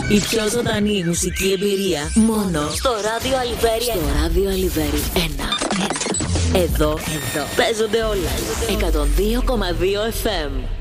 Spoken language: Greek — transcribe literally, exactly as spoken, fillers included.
Η πιο ζωντανή μουσική εμπειρία μόνο στο ράδιο Αλιβέρι. Στο ράδιο Αλιβέρι ένα. Εδώ, εδώ παίζονται όλα. εκατόν δύο κόμμα δύο εφ εμ.